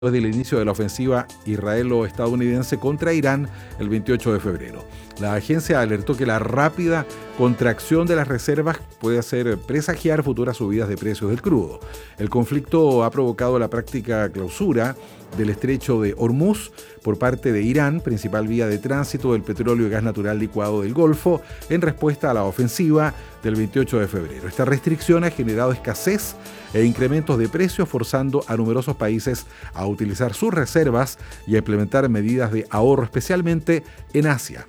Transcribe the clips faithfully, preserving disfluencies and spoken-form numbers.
desde el inicio de la ofensiva israelo-estadounidense contra Irán el veintiocho de febrero. La agencia alertó que la rápida contracción de las reservas puede hacer presagiar futuras subidas de precios del crudo. El conflicto ha provocado la práctica clausura del estrecho de Hormuz por parte de Irán, principal vía de tránsito del petróleo y gas natural licuado del Golfo, en respuesta a la ofensiva del veintiocho de febrero. Esta restricción ha generado escasez e incrementos de precios, forzando a numerosos países a utilizar sus reservas y a implementar medidas de ahorro, especialmente en Asia.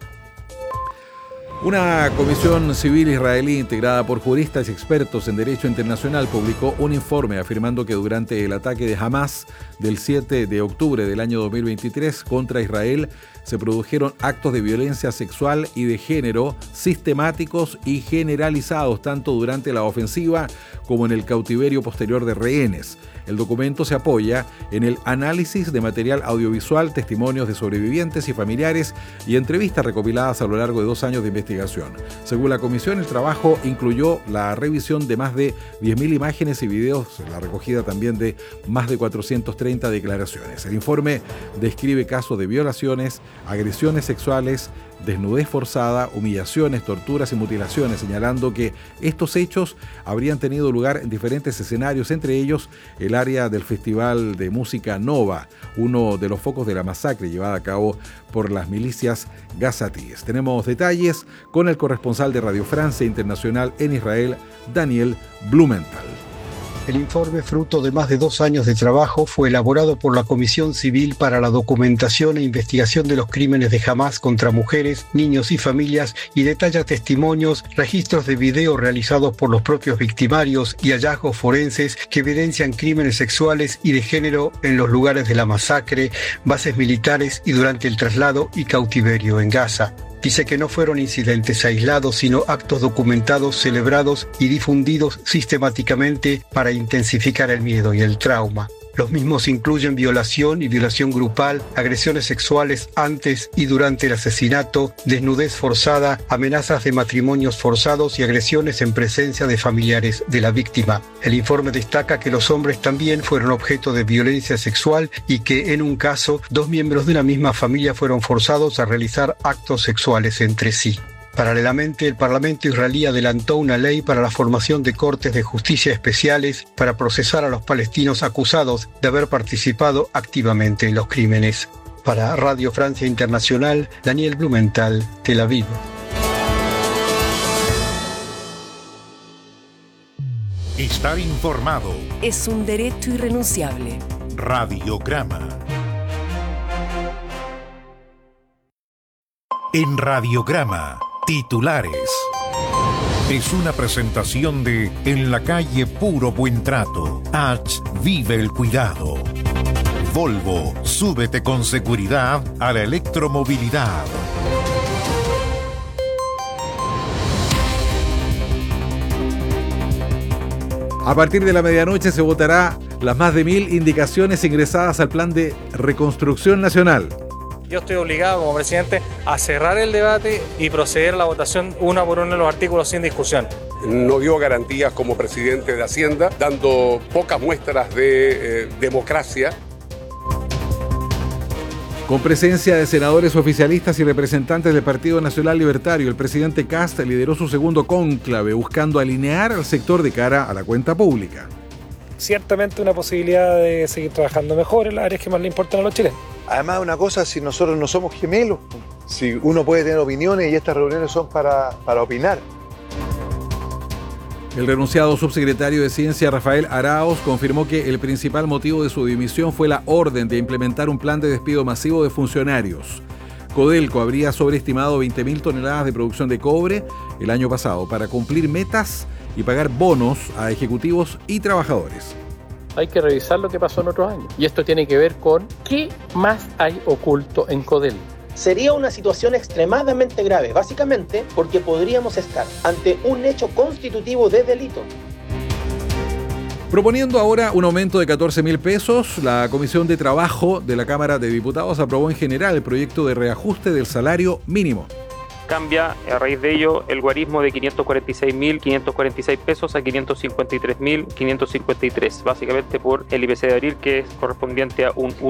Una comisión civil israelí integrada por juristas y expertos en derecho internacional publicó un informe afirmando que durante el ataque de Hamas del siete de octubre del año dos mil veintitrés contra Israel se produjeron actos de violencia sexual y de género sistemáticos y generalizados tanto durante la ofensiva como en el cautiverio posterior de rehenes. El documento se apoya en el análisis de material audiovisual, testimonios de sobrevivientes y familiares y entrevistas recopiladas a lo largo de dos años de investigación. Según la comisión, el trabajo incluyó la revisión de más de diez mil imágenes y videos, la recogida también de más de cuatrocientas treinta declaraciones. El informe describe casos de violaciones, agresiones sexuales, desnudez forzada, humillaciones, torturas y mutilaciones, señalando que estos hechos habrían tenido lugar en diferentes escenarios, entre ellos el área del Festival de Música Nova, uno de los focos de la masacre llevada a cabo por las milicias gazatíes. Tenemos detalles con el corresponsal de Radio Francia Internacional en Israel, Daniel Blumenthal. El informe, fruto de más de dos años de trabajo, fue elaborado por la Comisión Civil para la Documentación e Investigación de los Crímenes de Hamás contra mujeres, niños y familias y detalla testimonios, registros de video realizados por los propios victimarios y hallazgos forenses que evidencian crímenes sexuales y de género en los lugares de la masacre, bases militares y durante el traslado y cautiverio en Gaza. Dice que no fueron incidentes aislados, sino actos documentados, celebrados y difundidos sistemáticamente para intensificar el miedo y el trauma. Los mismos incluyen violación y violación grupal, agresiones sexuales antes y durante el asesinato, desnudez forzada, amenazas de matrimonios forzados y agresiones en presencia de familiares de la víctima. El informe destaca que los hombres también fueron objeto de violencia sexual y que, en un caso, dos miembros de una misma familia fueron forzados a realizar actos sexuales entre sí. Paralelamente, el Parlamento israelí adelantó una ley para la formación de cortes de justicia especiales para procesar a los palestinos acusados de haber participado activamente en los crímenes. Para Radio Francia Internacional, Daniel Blumenthal, Tel Aviv. Estar informado es un derecho irrenunciable. Radiograma. En Radiograma, titulares. Es una presentación de En la calle Puro Buen Trato. H. Vive el cuidado. Volvo, súbete con seguridad a la electromovilidad. A partir de la medianoche se votará las más de mil indicaciones ingresadas al Plan de Reconstrucción Nacional. Yo estoy obligado como presidente a cerrar el debate y proceder a la votación una por uno de los artículos sin discusión. No dio garantías como presidente de Hacienda, dando pocas muestras de eh, democracia. Con presencia de senadores oficialistas y representantes del Partido Nacional Libertario, el presidente Kast lideró su segundo cónclave, buscando alinear al sector de cara a la cuenta pública. Ciertamente una posibilidad de seguir trabajando mejor en las áreas que más le importan a los chilenos. Además, una cosa, si nosotros no somos gemelos, si uno puede tener opiniones y estas reuniones son para, para opinar. El renunciado subsecretario de Ciencia, Rafael Arauz, confirmó que el principal motivo de su dimisión fue la orden de implementar un plan de despido masivo de funcionarios. Codelco habría sobreestimado veinte mil toneladas de producción de cobre el año pasado para cumplir metas y pagar bonos a ejecutivos y trabajadores. Hay que revisar lo que pasó en otros años. Y esto tiene que ver con qué más hay oculto en Codelco. Sería una situación extremadamente grave, básicamente porque podríamos estar ante un hecho constitutivo de delito. Proponiendo ahora un aumento de catorce mil pesos, la Comisión de Trabajo de la Cámara de Diputados aprobó en general el proyecto de reajuste del salario mínimo. cambia a raíz de ello el guarismo de quinientos cuarenta y seis mil quinientos cuarenta y seis pesos a quinientos cincuenta y tres mil quinientos cincuenta y tres, básicamente por el I P C de abril, que es correspondiente a un